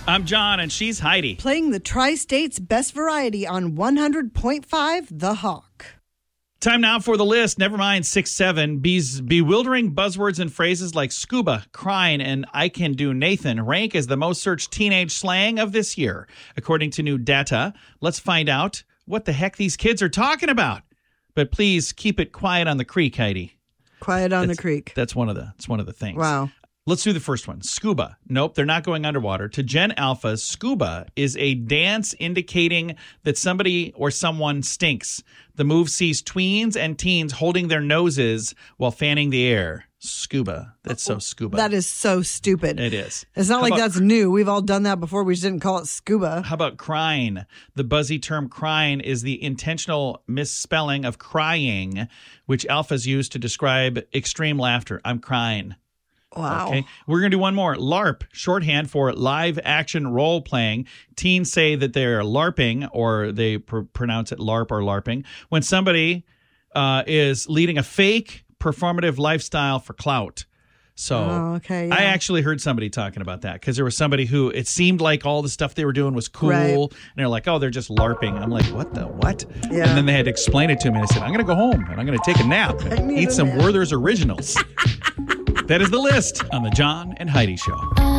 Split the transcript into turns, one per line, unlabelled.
I'm John, and she's Heidi.
Playing the Tri-State's best variety on 100.5 The Hawk.
Time now for the list. Never mind 6-7. Bewildering buzzwords and phrases like scuba, crying, and I can do Nathan rank as the most searched teenage slang of this year. According to new data, let's find out what the heck these kids are talking about. But please keep it quiet on the creek, Heidi.
Quiet on the creek.
That's one of the things.
Wow.
Let's do the first one. Scuba. Nope, they're not going underwater. To Gen Alpha, scuba is a dance indicating that somebody or someone stinks. The move sees tweens and teens holding their noses while fanning the air. Scuba. That's so scuba.
That is so stupid.
It is.
It's not like that's new. We've all done that before. We just didn't call it scuba.
How about crying? The buzzy term crying is the intentional misspelling of crying, which alphas use to describe extreme laughter. I'm crying.
Wow.
Okay. We're going to do one more. LARP, shorthand for live action role playing. Teens say that they're LARPing, or they pronounce it LARP or LARPing, when somebody is leading a fake performative lifestyle for clout. So
okay, yeah.
I actually heard somebody talking about that because there was somebody who it seemed like all the stuff they were doing was cool.
Right.
And they're like, oh, they're just LARPing. I'm like, what the what?
Yeah.
And then they had to explain it to me. And I said, I'm going to go home and I'm going to take a nap and eat some Werther's Originals. That is the list on the John and Heidi Show.